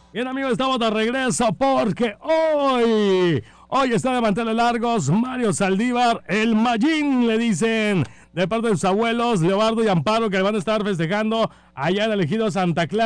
Bien, amigos, estamos de regreso porque hoy está de manteles largos Mario Saldívar, el Mallín, le dicen, de parte de sus abuelos, Leobardo y Amparo, que le van a estar festejando allá en el Ejido Santa Clara.